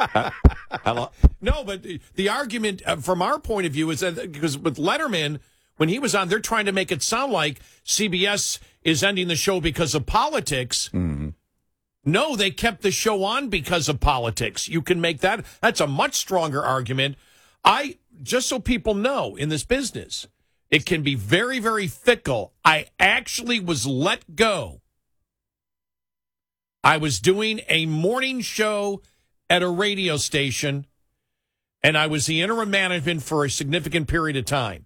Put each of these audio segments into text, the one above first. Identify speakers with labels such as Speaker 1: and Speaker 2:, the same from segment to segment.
Speaker 1: No, but the argument from our point of view is that because with Letterman, when he was on, they're trying to make it sound like CBS is ending the show because of politics.
Speaker 2: Mm-hmm.
Speaker 1: No, they kept the show on because of politics. You can make that. That's a much stronger argument. Just so people know, in this business, it can be very, very fickle. I actually was let go. I was doing a morning show at a radio station, and I was the interim management for a significant period of time.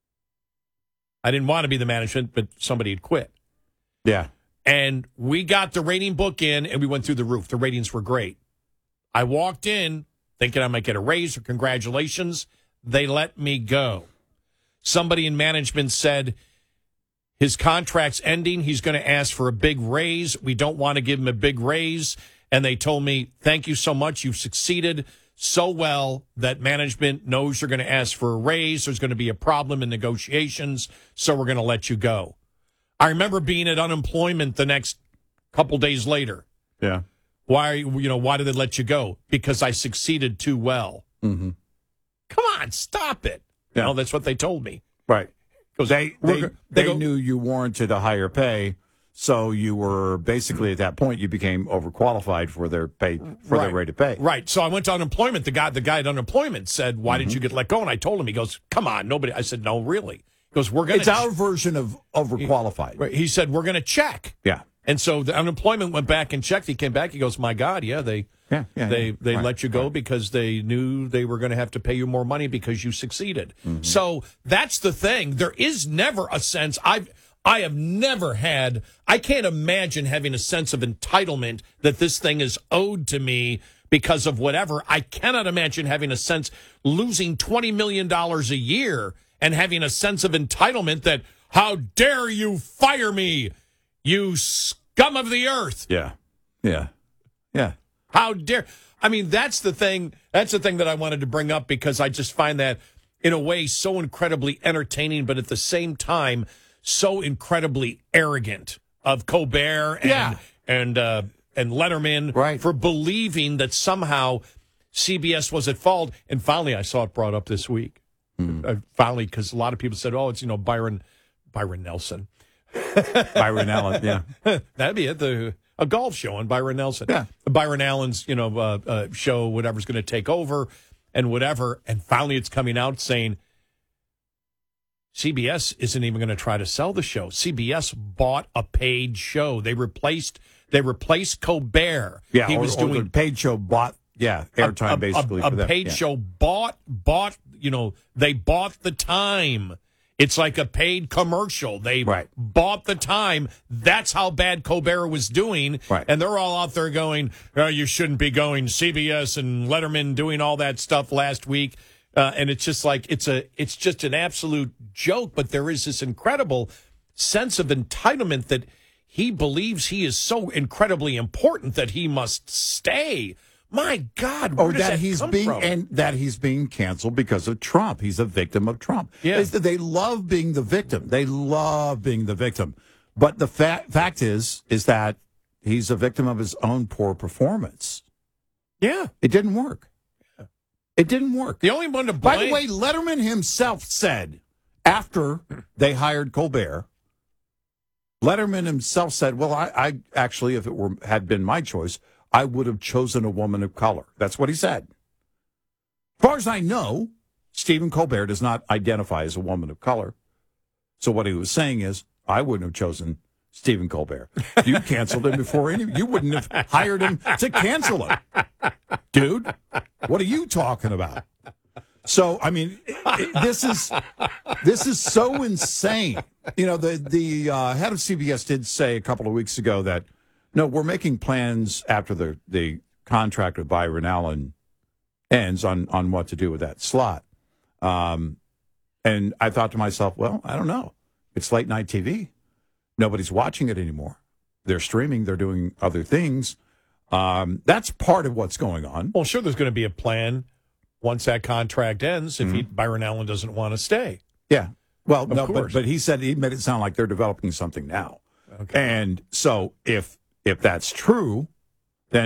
Speaker 1: I didn't want to be the management, but somebody had quit.
Speaker 2: Yeah.
Speaker 1: And we got the rating book in, and we went through the roof. The ratings were great. I walked in thinking I might get a raise or congratulations. They let me go. Somebody in management said his contract's ending. He's going to ask for a big raise. We don't want to give him a big raise. And they told me, thank you so much. You've succeeded so well that management knows you're going to ask for a raise. There's going to be a problem in negotiations, so we're going to let you go. I remember being at unemployment the next couple days later.
Speaker 2: Yeah.
Speaker 1: Why did they let you go? Because I succeeded too well.
Speaker 2: Mm-hmm.
Speaker 1: Come on, stop it.
Speaker 2: Yeah.
Speaker 1: No, that's what they told me.
Speaker 2: Right.
Speaker 1: Because
Speaker 2: They knew you warranted a higher pay, so you were basically at that point you became overqualified for their pay their rate of pay.
Speaker 1: Right. So I went to unemployment. The guy at unemployment said, "Why did you get let go?" And I told him. He goes, "Come on, nobody." I said, "No, really." He goes, "We're going to."
Speaker 2: It's our version of overqualified.
Speaker 1: He said, "We're going to check."
Speaker 2: Yeah.
Speaker 1: And so the unemployment went back and checked. He came back. He goes, "My God, yeah, they let you go because they knew they were going to have to pay you more money because you succeeded." Mm-hmm. So that's the thing. There is never a sense. I have never had. I can't imagine having a sense of entitlement that this thing is owed to me because of whatever. I cannot imagine having a sense losing $20 million a year and having a sense of entitlement that how dare you fire me, you scum of the earth.
Speaker 2: Yeah. Yeah. Yeah.
Speaker 1: How dare. I mean, that's the thing. That's the thing that I wanted to bring up because I just find that in a way so incredibly entertaining, but at the same time, so incredibly arrogant of Colbert and Letterman for believing that somehow CBS was at fault. And finally, I saw it brought up this week. Finally, because a lot of people said, "Oh, it's Byron Nelson."
Speaker 2: Byron Allen, yeah.
Speaker 1: That'd be it. A golf show on Byron Nelson. Yeah. Byron Allen's, show, whatever's going to take over and whatever. And finally it's coming out saying CBS isn't even going to try to sell the show. CBS bought a paid show. They replaced Colbert.
Speaker 2: Yeah, he was doing the paid show bought airtime basically.
Speaker 1: A paid show bought, they bought the time. It's like a paid commercial. They bought the time. That's how bad Colbert was doing.
Speaker 2: Right.
Speaker 1: And they're all out there going, "Oh, you shouldn't be going." CBS and Letterman doing all that stuff last week. And it's just like, it's just an absolute joke. But there is this incredible sense of entitlement that he believes he is so incredibly important that he must stay. My God, where does that come from?
Speaker 2: And that he's being canceled because of Trump. He's a victim of Trump.
Speaker 1: Yeah.
Speaker 2: They love being the victim. They love being the victim. But the fact is that he's a victim of his own poor performance.
Speaker 1: Yeah.
Speaker 2: It didn't work. It didn't work.
Speaker 1: The only one to blame.
Speaker 2: By the way, Letterman himself said after they hired Colbert, Letterman himself said, "Well, I actually, if it had been my choice, I would have chosen a woman of color." That's what he said. As far as I know, Stephen Colbert does not identify as a woman of color. So what he was saying is, I wouldn't have chosen Stephen Colbert. You canceled him before you wouldn't have hired him to cancel him. Dude, what are you talking about? So, I mean, this is so insane. The head of CBS did say a couple of weeks ago that, no, we're making plans after the contract with Byron Allen ends on what to do with that slot. And I thought to myself, well, I don't know. It's late night TV. Nobody's watching it anymore. They're streaming. They're doing other things. That's part of what's going on.
Speaker 1: Well, sure, there's going to be a plan once that contract ends if Byron Allen doesn't want to stay.
Speaker 2: Yeah. Well,
Speaker 1: of
Speaker 2: no,
Speaker 1: course.
Speaker 2: but he made it sound like they're developing something now.
Speaker 1: Okay.
Speaker 2: And so if that's true,